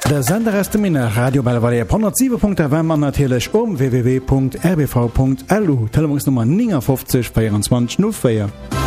Der Sender ist Mine Radio Bellevalle 107.FM man natürlich www.rbv.lu Telefonnummer 59 24 04.